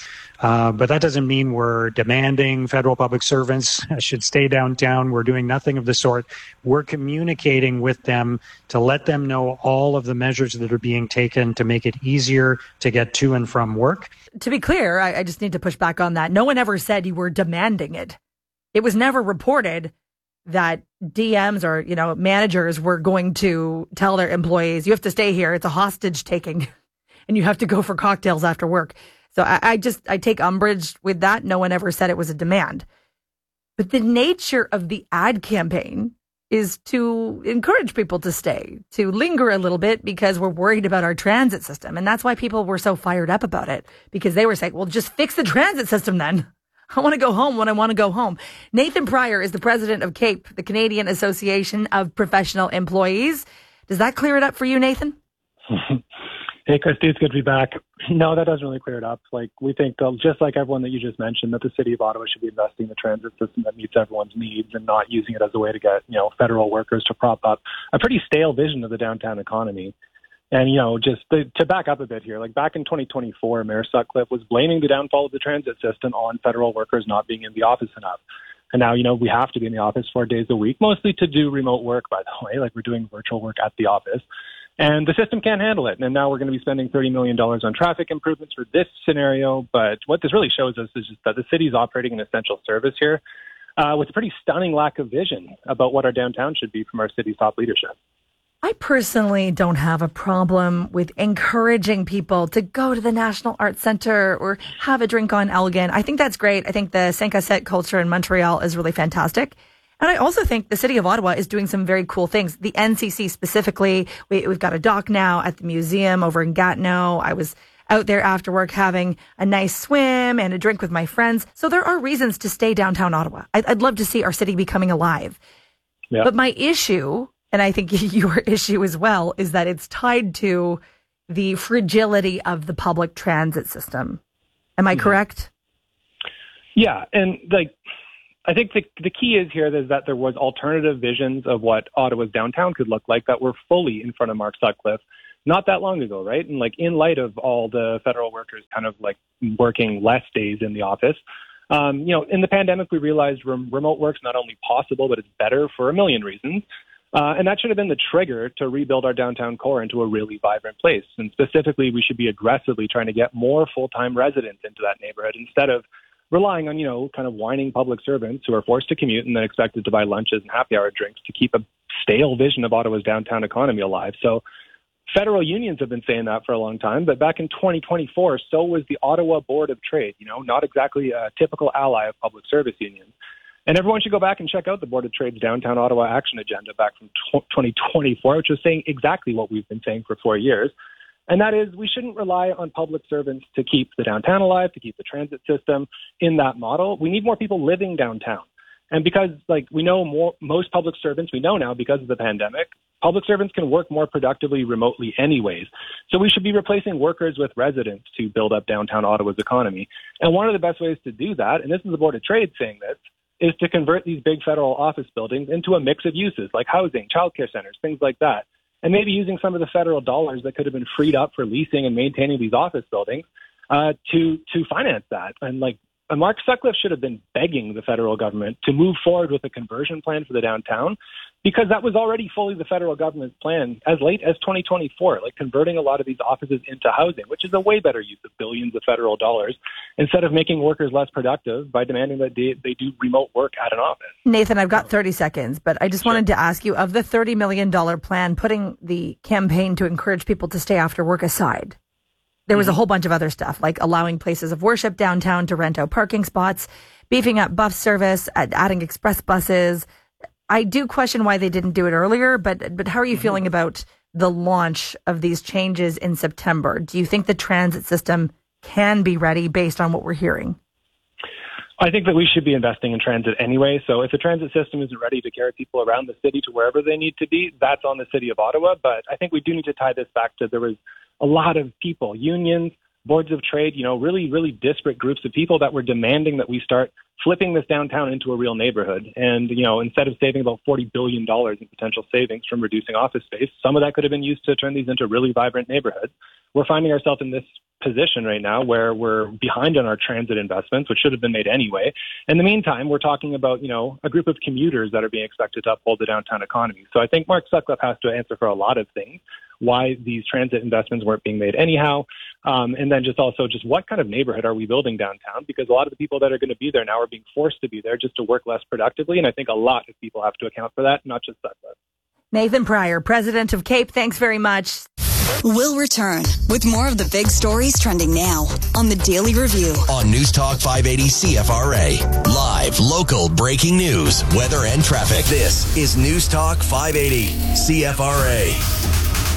But that doesn't mean we're demanding federal public servants should stay downtown. We're doing nothing of the sort. We're communicating with them to let them know all of the measures that are being taken to make it easier to get to and from work. To be clear, I just need to push back on that. No one ever said you were demanding it. It was never reported that DMs or, managers were going to tell their employees, you have to stay here. It's a hostage taking and you have to go for cocktails after work. So I take umbrage with that. No one ever said it was a demand. But the nature of the ad campaign is to encourage people to stay, to linger a little bit because we're worried about our transit system. And that's why people were so fired up about it, because they were saying, well, just fix the transit system then. I want to go home when I want to go home. Nathan Pryor is the president of CAPE, the Canadian Association of Professional Employees. Does that clear it up for you, Nathan? Hey, Christy, it's good to be back. No, that doesn't really clear it up. We think, just like everyone that you just mentioned, that the City of Ottawa should be investing in the transit system that meets everyone's needs and not using it as a way to get, federal workers to prop up a pretty stale vision of the downtown economy. And, to back up a bit here, back in 2024, Mayor Sutcliffe was blaming the downfall of the transit system on federal workers not being in the office enough. And now, we have to be in the office 4 days a week, mostly to do remote work, by the way, we're doing virtual work at the office. And the system can't handle it. And now we're going to be spending $30 million on traffic improvements for this scenario. But what this really shows us is just that the city is operating an essential service here with a pretty stunning lack of vision about what our downtown should be from our city's top leadership. I personally don't have a problem with encouraging people to go to the National Arts Centre or have a drink on Elgin. I think that's great. I think the 5 à 7 culture in Montreal is really fantastic. And I also think the city of Ottawa is doing some very cool things. The NCC specifically, we've got a dock now at the museum over in Gatineau. I was out there after work having a nice swim and a drink with my friends. So there are reasons to stay downtown Ottawa. I'd love to see our city becoming alive. Yeah. But my issue, and I think your issue as well, is that it's tied to the fragility of the public transit system. Am I correct? Yeah. And I think the key is here is that there was alternative visions of what Ottawa's downtown could look like that were fully in front of Mark Sutcliffe not that long ago, right? And in light of all the federal workers kind of working less days in the office, in the pandemic, we realized remote work's not only possible, but it's better for a million reasons. And that should have been the trigger to rebuild our downtown core into a really vibrant place. And specifically, we should be aggressively trying to get more full-time residents into that neighborhood instead of relying on, kind of whining public servants who are forced to commute and then expected to buy lunches and happy hour drinks to keep a stale vision of Ottawa's downtown economy alive. So federal unions have been saying that for a long time, but back in 2024, so was the Ottawa Board of Trade, not exactly a typical ally of public service unions. And everyone should go back and check out the Board of Trade's Downtown Ottawa Action Agenda back from 2024, which was saying exactly what we've been saying for 4 years. And that is, we shouldn't rely on public servants to keep the downtown alive, to keep the transit system in that model. We need more people living downtown. And because, we know most public servants, we know now because of the pandemic, public servants can work more productively remotely anyways. So we should be replacing workers with residents to build up downtown Ottawa's economy. And one of the best ways to do that, and this is the Board of Trade saying this, is to convert these big federal office buildings into a mix of uses like housing, childcare centers, things like that. And maybe using some of the federal dollars that could have been freed up for leasing and maintaining these office buildings to finance that. And Mark Sutcliffe should have been begging the federal government to move forward with a conversion plan for the downtown, because that was already fully the federal government's plan as late as 2024, converting a lot of these offices into housing, which is a way better use of billions of federal dollars, instead of making workers less productive by demanding that they do remote work at an office. Nathan, I've got 30 seconds, but I just wanted to ask you, of the $30 million plan, putting the campaign to encourage people to stay after work aside, there was a whole bunch of other stuff, like allowing places of worship downtown to rent out parking spots, beefing up bus service, adding express buses. I do question why they didn't do it earlier, but how are you feeling about the launch of these changes in September? Do you think the transit system can be ready based on what we're hearing? I think that we should be investing in transit anyway. So if the transit system isn't ready to carry people around the city to wherever they need to be, that's on the city of Ottawa. But I think we do need to tie this back to there was a lot of people, unions, boards of trade, really, really disparate groups of people that were demanding that we start flipping this downtown into a real neighborhood. And, instead of saving about $40 billion in potential savings from reducing office space, some of that could have been used to turn these into really vibrant neighborhoods. We're finding ourselves in this position right now where we're behind on our transit investments, which should have been made anyway. In the meantime, we're talking about, a group of commuters that are being expected to uphold the downtown economy. So I think Mark Sutcliffe has to answer for a lot of things, why these transit investments weren't being made anyhow. And then just what kind of neighborhood are we building downtown? Because a lot of the people that are going to be there now are being forced to be there just to work less productively. And I think a lot of people have to account for that, not just Sutcliffe. Nathan Pryor, president of CAPE, thanks very much. We'll return with more of the big stories trending now on the Daily Review. On News Talk 580 CFRA. Live, local, breaking news, weather, and traffic. This is News Talk 580 CFRA.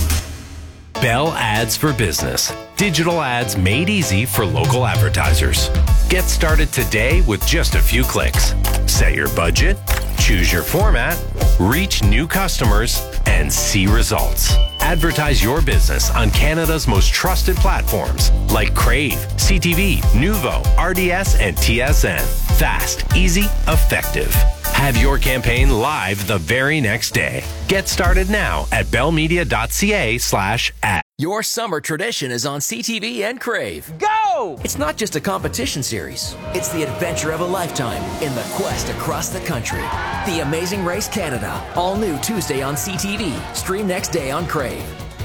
Bell Ads for Business. Digital ads made easy for local advertisers. Get started today with just a few clicks. Set your budget, choose your format, reach new customers, and see results. Advertise your business on Canada's most trusted platforms like Crave, CTV, Nuvo, RDS, and TSN. Fast, easy, effective. Have your campaign live the very next day. Get started now at bellmedia.ca/ad. Your summer tradition is on CTV and Crave. Go! It's not just a competition series. It's the adventure of a lifetime in the quest across the country. The Amazing Race Canada. All new Tuesday on CTV. Stream next day on Crave.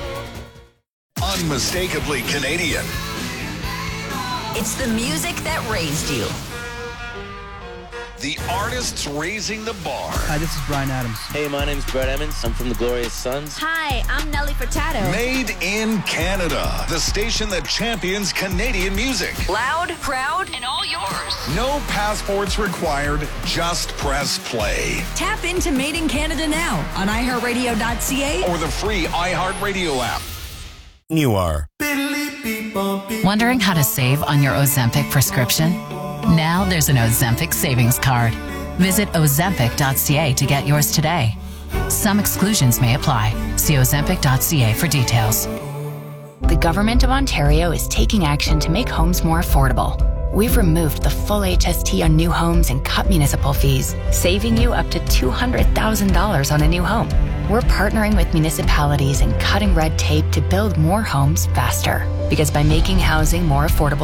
Unmistakably Canadian. It's the music that raised you. The artists raising the bar. Hi, this is Bryan Adams. Hey, my name's Brett Emmons. I'm from the Glorious Sons. Hi, I'm Nelly Furtado. Made in Canada. The station that champions Canadian music. Loud, proud, and all yours. No passports required. Just press play. Tap into Made in Canada now on iHeartRadio.ca or the free iHeartRadio app. You are. Wondering how to save on your Ozempic prescription? Now there's an Ozempic savings card. Visit Ozempic.ca to get yours today. Some exclusions may apply. See Ozempic.ca for details. The Government of Ontario is taking action to make homes more affordable. We've removed the full HST on new homes and cut municipal fees, saving you up to $200,000 on a new home. We're partnering with municipalities and cutting red tape to build more homes faster. Because by making housing more affordable